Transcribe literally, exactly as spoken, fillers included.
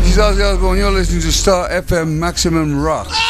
Ozzy Osbourne. You're listening to Star F M Maximum Rock.